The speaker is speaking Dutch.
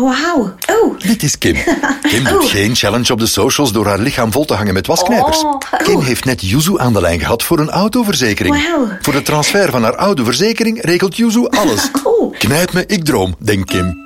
wauw. Oh. Dit is Kim. Kim doet geen challenge op de socials door haar lichaam vol te hangen met wasknijpers. Kim heeft net Yuzu aan de lijn gehad voor een autoverzekering. Wauw. Voor de transfer van haar oude verzekering regelt Yuzu alles. Knijp me, ik droom, denkt Kim.